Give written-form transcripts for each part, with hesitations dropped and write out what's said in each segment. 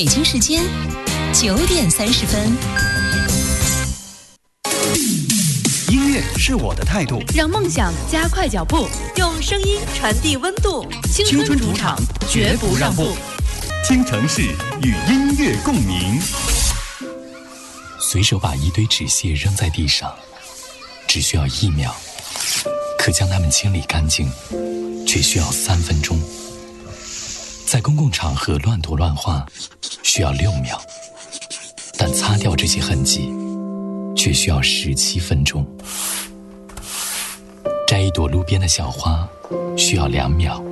北京时间9:30。 音乐是我的态度， 让梦想加快脚步，用声音传递温度。青春主场，绝不让步。 京城市与音乐共鸣。 随手把一堆纸屑扔在地上，只需要1秒，可将它们清理干净，却需要3分钟。在公共场合乱涂乱画，需要6秒，但擦掉这些痕迹，却需要17分钟。摘一朵路边的小花，需要2秒，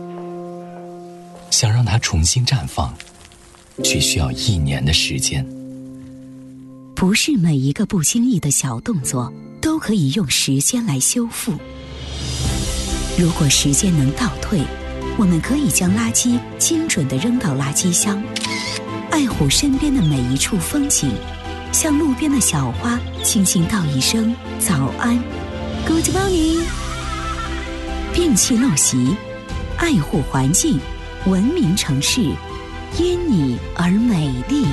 想让它重新绽放，却需要1年的时间。 不是每一个不经意的小动作都可以用时间来修复。如果时间能倒退，我们可以将垃圾精准地扔到垃圾箱，爱护身边的每一处风景，向路边的小花轻轻道一声早安 Good morning。 摒弃陋习，爱护环境，文明城市因你而美丽。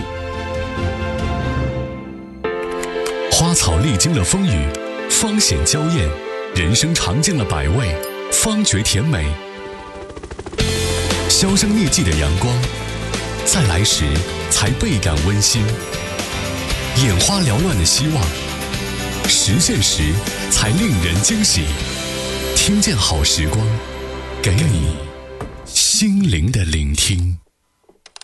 花草历经了风雨，方显娇艳；人生尝尽了百味，方觉甜美。销声匿迹的阳光，在来时才倍感温馨；眼花缭乱的希望，实现时才令人惊喜。听见好时光，给你心灵的聆听。